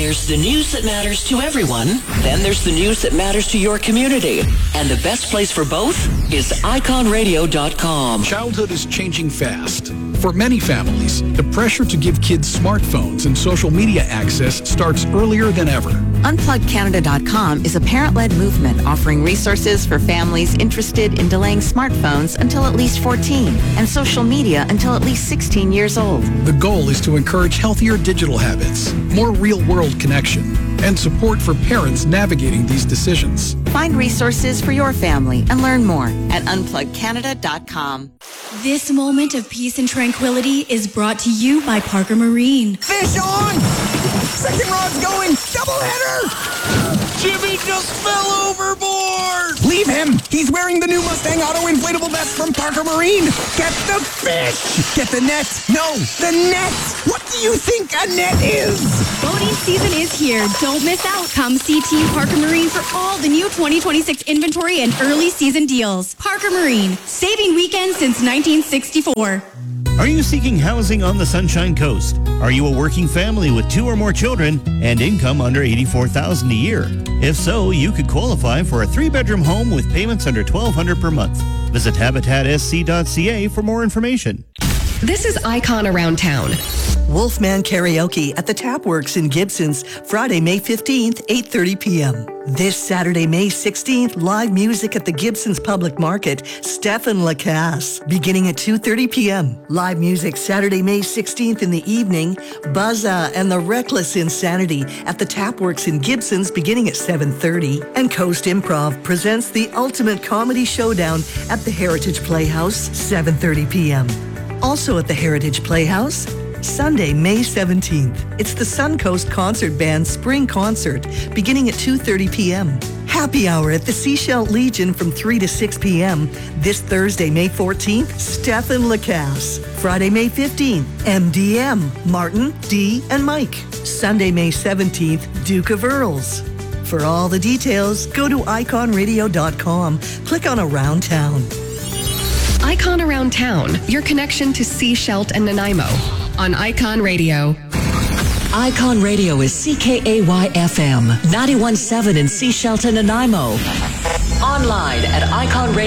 There's the news that matters to everyone. Then there's the news that matters to your community. And the best place for both is iconradio.com. Childhood is changing fast. For many families, the pressure to give kids smartphones and social media access starts earlier than ever. UnplugCanada.com is a parent-led movement offering resources for families interested in delaying smartphones until at least 14 and social media until at least 16 years old. The goal is to encourage healthier digital habits, more real-world connection, and support for parents navigating these decisions. Find resources for your family and learn more at UnplugCanada.com. This moment of peace and tranquility is brought to you by Parker Marine. Fish on! Second rod's going! Double header! Jimmy just fell overboard! Leave him! He's wearing the new Mustang Auto inflatable vest from Parker Marine! Get the fish! Get the net! No, the net! What do you think a net is? Boating season is here. Don't miss out. Come see Team Parker Marine for all the new 2026 inventory and early season deals. Parker Marine, saving weekends since 1964. Are you seeking housing on the Sunshine Coast? Are you a working family with 2 or more children and income under $84,000 a year? If so, you could qualify for a 3-bedroom home with payments under $1,200 per month. Visit habitatsc.ca for more information. This is Icon Around Town. Wolfman Karaoke at the Tapworks in Gibsons, Friday, May 15th, 8:30 p.m. This Saturday, May 16th, live music at the Gibsons Public Market, Stefan Lacasse, beginning at 2:30 p.m. Live music Saturday, May 16th in the evening, Buzza and the Reckless Insanity at the Tapworks in Gibsons, beginning at 7:30. And Coast Improv presents the Ultimate Comedy Showdown at the Heritage Playhouse, 7:30 p.m. Also at the Heritage Playhouse, Sunday, May 17th. It's the Suncoast Concert Band Spring Concert, beginning at 2:30 p.m. Happy Hour at the Seashell Legion from 3 to 6 p.m. This Thursday, May 14th, Stefan Lacasse. Friday, May 15th, MDM, Martin, Dee, and Mike. Sunday, May 17th, Duke of Earls. For all the details, go to iconradio.com. Click on Around Town. Icon Around Town, your connection to Seashelt and Nanaimo on Icon Radio. Icon Radio is CKAY-FM, 91.7 in Seashelt and Nanaimo. Online at iconradio.com.